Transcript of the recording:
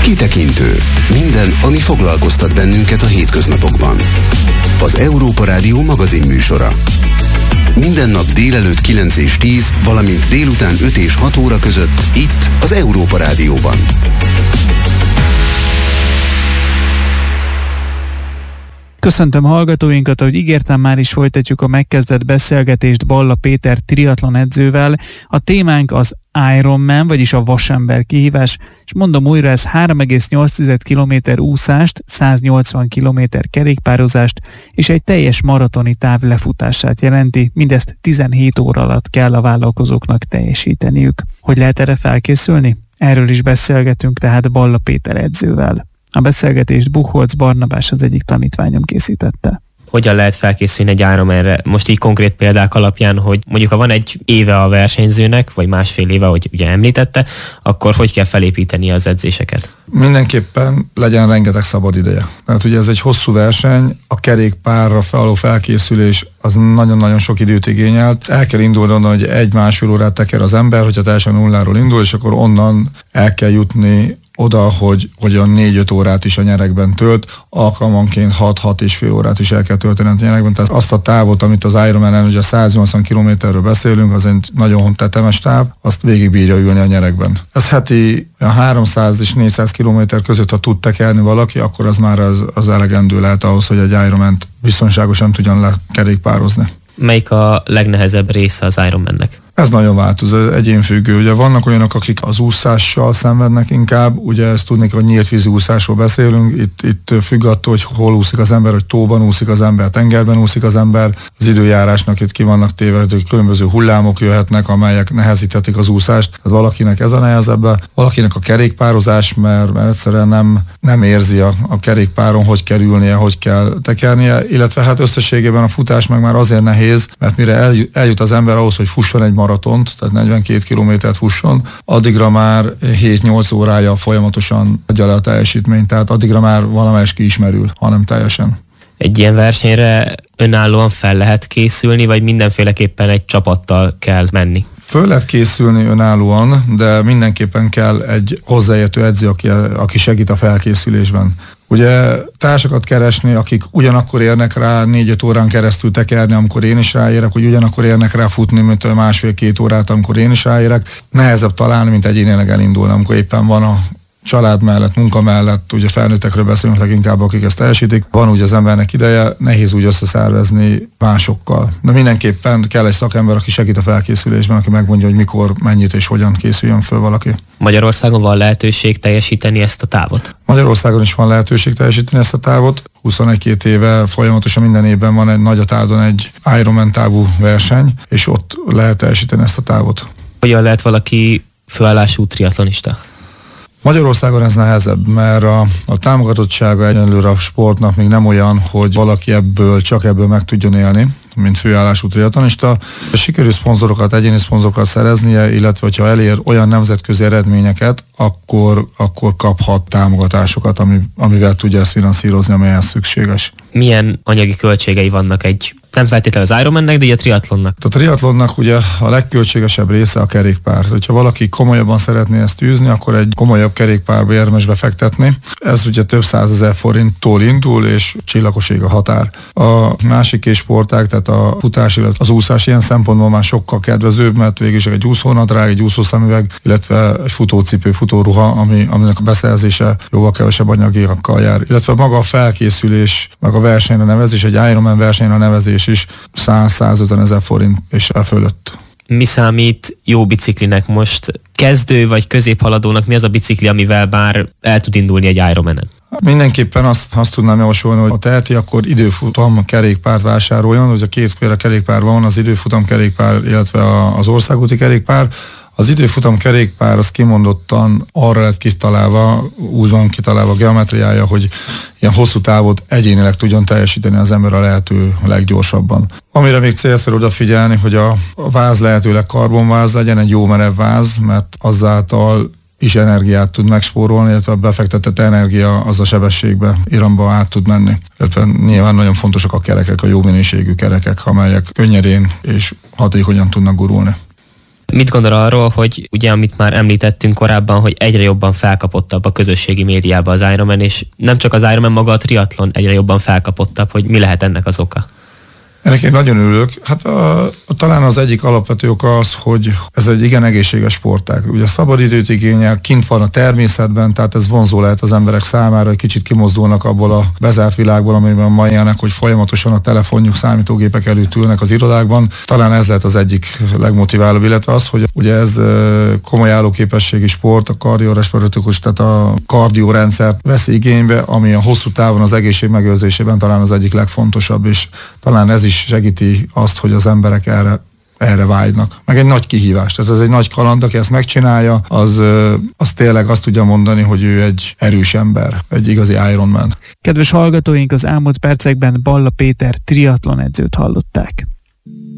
Kitekintő. Minden, ami foglalkoztat bennünket a hétköznapokban. Az Európa Rádió magazin műsora. Minden nap délelőtt 9 és 10, valamint délután 5 és 6 óra között itt az Európa Rádióban. Köszöntöm hallgatóinkat, ahogy ígértem, már is folytatjuk a megkezdett beszélgetést Balla Péter triatlon edzővel. A témánk az Ironman, vagyis a vasember kihívás, és mondom újra, ez 3,8 km úszást, 180 km kerékpározást és egy teljes maratoni táv lefutását jelenti, mindezt 17 óra alatt kell a vállalkozóknak teljesíteniük. Hogy lehet erre felkészülni? Erről is beszélgetünk tehát Balla Péter edzővel. A beszélgetést Buchholz Barnabás, az egyik tanítványom készítette. Hogyan lehet felkészülni egy Ironmanre? Most így konkrét példák alapján, hogy mondjuk ha van egy éve a versenyzőnek, vagy másfél éve, hogy ugye említette, akkor hogy kell felépíteni az edzéseket? Mindenképpen legyen rengeteg szabad ideje. Tehát ugye ez egy hosszú verseny, a kerékpárra való felkészülés az nagyon-nagyon sok időt igényelt. El kell indulni onnan, hogy 1-1,5 órát teker az ember, hogyha teljesen nulláról indul, és akkor onnan el kell jutni oda, hogy olyan 4-5 órát is a nyeregben tölt, alkalmanként 6-6,5 órát is el kell tölteni a nyeregben. Tehát azt a távot, amit az Ironman-en, ugye a 180 kilométerről beszélünk, az egy nagyon tetemes táv, azt végig bírja ülni a nyeregben. Ez heti 300 és 400 kilométer között, ha tud tekerni valaki, akkor az már az elegendő lehet ahhoz, hogy egy Ironman-t biztonságosan tudjon lekerékpározni. Melyik a legnehezebb része az Ironmannek? Ez nagyon változó, egyénfüggő. Ugye vannak olyanok, akik az úszással szenvednek inkább, ugye ezt tudni, hogy nyílt vízi úszásról beszélünk, itt függ attól, hogy hol úszik az ember, hogy tóban úszik az ember, tengerben úszik az ember, az időjárásnak itt ki vannak téve, hogy különböző hullámok jöhetnek, amelyek nehezíthetik az úszást. Tehát valakinek ez a nehezebb, valakinek a kerékpározás, mert egyszerűen nem érzi a kerékpáron, hogy kell ülnie, hogy kell tekernie, illetve hát összességében a futás meg már azért nehéz, mert mire eljut az ember ahhoz, hogy fusson egy maratont, tehát 42 kilométert fusson, addigra már 7-8 órája folyamatosan adja le a teljesítményt, tehát addigra már valamelyest kiismerül, hanem teljesen. Egy ilyen versenyre önállóan fel lehet készülni, vagy mindenféleképpen egy csapattal kell menni? Föl lehet készülni önállóan, de mindenképpen kell egy hozzáértő edző, aki segít a felkészülésben. Ugye társakat keresni, akik ugyanakkor érnek rá 4-5 órán keresztül tekerni, amikor én is ráérek, hogy ugyanakkor érnek rá futni, mint 1,5-2 órát, amikor én is ráérek. Nehezebb találni, mint egyénileg elindulni, amikor éppen van a család mellett, munka mellett, ugye felnőttekről beszélünk leginkább, akik ezt teljesítik. Van úgy az embernek ideje, nehéz úgy összeszervezni másokkal. De mindenképpen kell egy szakember, aki segít a felkészülésben, aki megmondja, hogy mikor, mennyit és hogyan készüljön föl valaki. Magyarországon van lehetőség teljesíteni ezt a távot? Magyarországon is van lehetőség teljesíteni ezt a távot. 21-2 éve folyamatosan minden évben van egy Nagyatádon egy Ironman távú verseny, és ott lehet teljesíteni ezt a távot. Hogyan lehet valaki főállású triatlonista? Magyarországon ez nehezebb, mert a támogatottsága egyelőre a sportnak még nem olyan, hogy valaki csak ebből meg tudjon élni, mint főállású triatlonista. Sikerül szponzorokat, egyéni szponzorokat szereznie, illetve hogyha elér olyan nemzetközi eredményeket, akkor kaphat támogatásokat, amivel tudja ezt finanszírozni, amelyhez szükséges. Milyen anyagi költségei vannak nem feltétlenül az Ironmannek, de a triatlonnak? A triatlonnak ugye a legköltségesebb része a kerékpár. Ha valaki komolyabban szeretné ezt űzni, akkor egy komolyabb kerékpárba érdemes befektetni. Ez ugye több 100 000 forinttól indul, és csillagoség a határ. A másik két sportág, tehát a futás, illetve az úszás ilyen szempontból már sokkal kedvezőbb, mert végülis egy úszónadrág, egy úszószemüveg, illetve egy futócipő, futóruha, aminek a beszerzése jóval kevesebb anyagiakkal jár. Illetve maga a felkészülés, meg a versenyre nevezés, egy Ironman versenyre nevezés is 100-150 000 forint és e fölött. Mi számít jó biciklinek most? Kezdő vagy középhaladónak mi az a bicikli, amivel bár el tud indulni egy Ironmanen? Mindenképpen azt tudnám javasolni, hogy ha teheti, akkor időfutam kerékpárt vásároljon, hogy a kétféle kerékpár van, az időfutam kerékpár, illetve az országúti kerékpár. Az időfutam kerékpár az kimondottan arra lett kitalálva, úgy van kitalálva a geometriája, hogy ilyen hosszú távot egyénileg tudjon teljesíteni az ember a lehető leggyorsabban. Amire még célszerű odafigyelni, hogy a váz lehetőleg karbonváz legyen, egy jó merev váz, mert azáltal is energiát tud megspórolni, illetve a befektetett energia az a sebességbe, iramba át tud menni. Illetve nyilván nagyon fontosak a kerekek, a jó minőségű kerekek, amelyek könnyedén és hatékonyan tudnak gurulni. Mit gondol arról, hogy ugye, amit már említettünk korábban, hogy egyre jobban felkapottabb a közösségi médiában az Ironman, és nem csak az Ironman, maga a triatlon egyre jobban felkapottabb, hogy mi lehet ennek az oka? Ennek én nagyon örülök. Hát talán az egyik alapvető oka az, hogy ez egy igen egészséges sportág. Ugye szabadidőt igényel, kint van a természetben, tehát ez vonzó lehet az emberek számára, hogy kicsit kimozdulnak abból a bezárt világból, amiben ma ilyenek, hogy folyamatosan a telefonjuk, számítógépek előtt ülnek az irodákban. Talán ez lehet az egyik legmotiválóbb, illetve az, hogy ugye ez komoly állóképességi sport, a kardiorespiratorikus, tehát a kardiórendszert veszi igénybe, ami a hosszú távon az egészség megőrzésében talán az egyik legfontosabb, és talán ez is segíti azt, hogy az emberek erre vágynak. Meg egy nagy kihívás. Tehát ez egy nagy kaland, aki ezt megcsinálja, az tényleg azt tudja mondani, hogy ő egy erős ember, egy igazi Ironman. Kedves hallgatóink, az elmúlt percekben Balla Péter triatlon edzőt hallották.